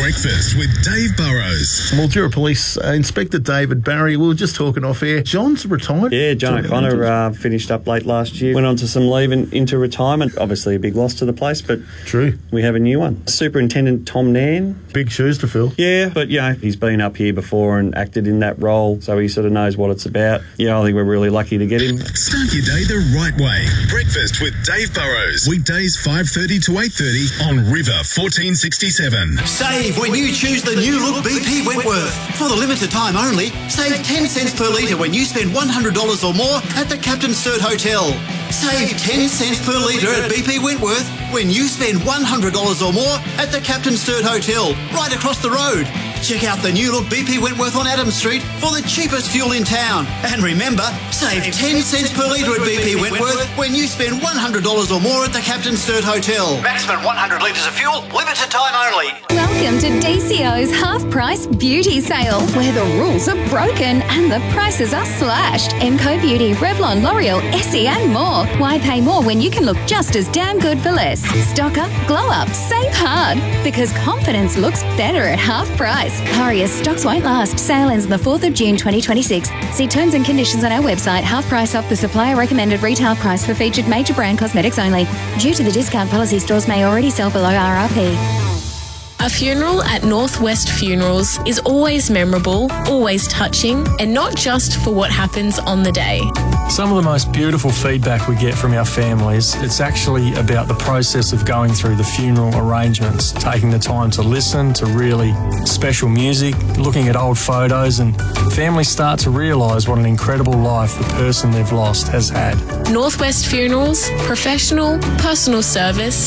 Breakfast with Dave Burrows. Mildura Police Inspector David Barry, we were just talking off air. John's retired? Yeah, John O'Connor finished up late last year, went on to some leave and into retirement. Obviously a big loss to the place, but True. We have a new one. Superintendent Tom Nairn. Big shoes to fill. Yeah, but, he's been up here before and acted in that role, so he sort of knows what it's about. Yeah, I think we're really lucky to get him. Start your day the right way. Breakfast with Dave Burrows. Weekdays 5:30 to 8:30 on River 1467. Save when you choose the new look BP Wentworth. For the limited time only, save 10 cents per litre when you spend $100 or more at the Captain Sturt Hotel. Save 10 cents per litre at BP Wentworth when you spend $100 or more at the Captain Sturt Hotel, right across the road. Check out the new look BP Wentworth on Adams Street for the cheapest fuel in town. And remember, save 10 cents per litre at BP Wentworth when you spend $100 or more at the Captain Sturt Hotel. Maximum 100 litres of fuel, limited time only. Welcome to DCO's half-price beauty sale, where the rules are broken and the prices are slashed. Emco Beauty, Revlon, L'Oreal, Essie and more. Why pay more when you can look just as damn good for less? Stock up, glow up, save hard. Because confidence looks better at half price. Hurry as stocks won't last. Sale ends on the 4th of June 2026. See terms and conditions on our website. Half price off the supplier recommended retail price for featured major brand cosmetics only. Due to the discount policy, stores may already sell below RRP. A funeral at Northwest Funerals is always memorable, always touching, and not just for what happens on the day. Some of the most beautiful feedback we get from our families, it's actually about the process of going through the funeral arrangements, taking the time to listen to really special music, looking at old photos, and families start to realise what an incredible life the person they've lost has had. Northwest Funerals, professional, personal service,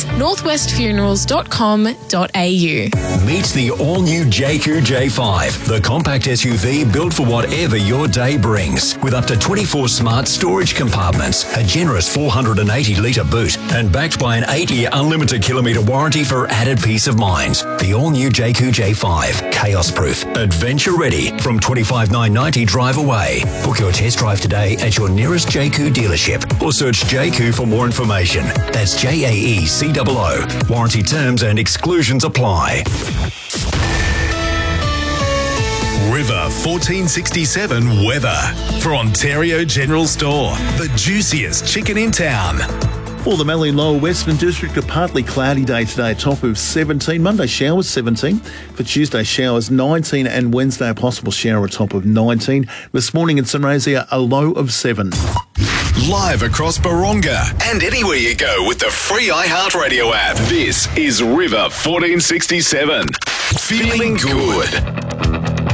northwestfunerals.com.au. Meet the all-new JQ J5, the compact SUV built for whatever your day brings. With up to 24 smart storage compartments, a generous 480-litre boot, and backed by an 8-year unlimited kilometre warranty for added peace of mind. The all-new JQ J5, chaos-proof, adventure-ready, from $25,990 drive away. Book your test drive today at your nearest JQ dealership or search JQ for more information. That's JAECOO. Warranty terms and exclusions apply. River 1467 weather for Ontario General Store. The juiciest chicken in town. For the Mallee Lower Western District, a partly cloudy day today, top of 17. Monday showers 17. For Tuesday showers 19, and Wednesday a possible shower, a top of 19. This morning in St Razia, a low of 7. Live across Baronga and anywhere you go with the free iHeartRadio app. This is River 1467. Feeling good.